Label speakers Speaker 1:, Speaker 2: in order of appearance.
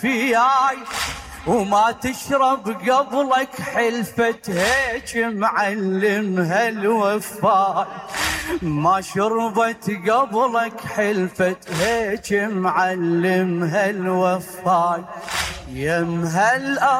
Speaker 1: فياي وما تشرب قبلك حلفت هيك معلمها الوفاي، ما شربت قبلك حلفت هيك معلمها الوفاي. يمها